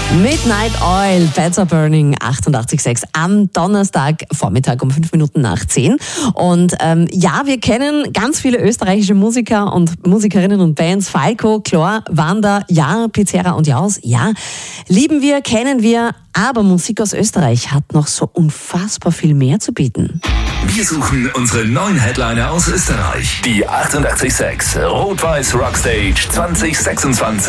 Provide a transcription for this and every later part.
Midnight Oil, Beds Are Burning, 88,6 am Donnerstagvormittag um 5 Minuten nach 10. Und ja, wir kennen ganz viele österreichische Musiker und Musikerinnen und Bands. Falco, Chlor, Wanda, ja, Pizzera und Jaus, ja. Lieben wir, kennen wir, aber Musik aus Österreich hat noch so unfassbar viel mehr zu bieten. Wir suchen unsere neuen Headliner aus Österreich. Die 88,6 Rot-Weiß Rockstage 2026.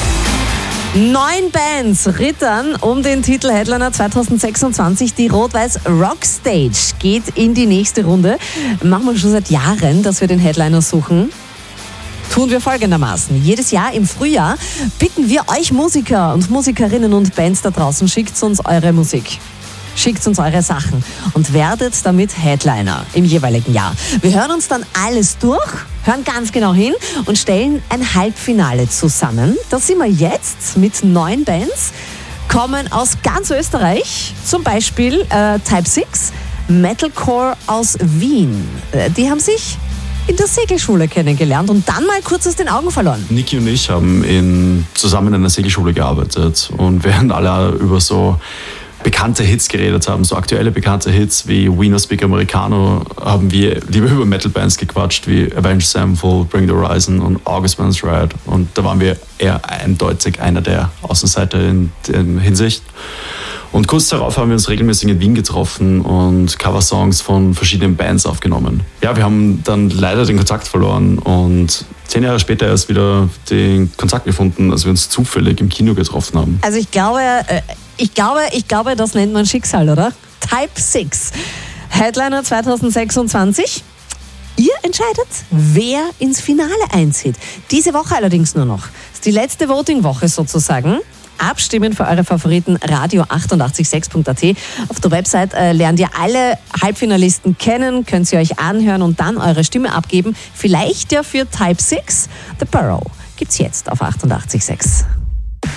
9 Bands rittern um den Titel Headliner 2026. Die Rot-Weiß Rockstage geht in die nächste Runde. Machen wir schon seit Jahren, dass wir den Headliner suchen. Tun wir folgendermaßen. Jedes Jahr im Frühjahr bitten wir euch Musiker und Musikerinnen und Bands da draußen, schickt uns eure Musik. Schickt uns eure Sachen und werdet damit Headliner im jeweiligen Jahr. Wir hören uns dann alles durch, hören ganz genau hin und stellen ein Halbfinale zusammen. Das sind wir jetzt mit 9 Bands, kommen aus ganz Österreich, zum Beispiel Type 6, Metalcore aus Wien. Die haben sich in der Segelschule kennengelernt und dann mal kurz aus den Augen verloren. Niki und ich haben zusammen in einer Segelschule gearbeitet und während alle über so bekannte Hits geredet haben, so aktuelle bekannte Hits wie We No Speak Americano, haben wir lieber über Metal-Bands gequatscht wie Avenged Sevenfold, Bring the Horizon und August Burns Red. Und da waren wir eher eindeutig einer der Außenseiter in der Hinsicht. Und kurz darauf haben wir uns regelmäßig in Wien getroffen und Coversongs von verschiedenen Bands aufgenommen. Ja, wir haben dann leider den Kontakt verloren und 10 Jahre später erst wieder den Kontakt gefunden, als wir uns zufällig im Kino getroffen haben. Also ich glaube, das nennt man Schicksal, oder? Type 6, Headliner 2026. Ihr entscheidet, wer ins Finale einzieht. Diese Woche allerdings nur noch. Das ist die letzte Voting-Woche sozusagen. Abstimmen für eure Favoriten, radio886.at. Auf der Website lernt ihr alle Halbfinalisten kennen, könnt ihr euch anhören und dann eure Stimme abgeben. Vielleicht ja für Type 6. The Burrow gibt's jetzt auf 88.6.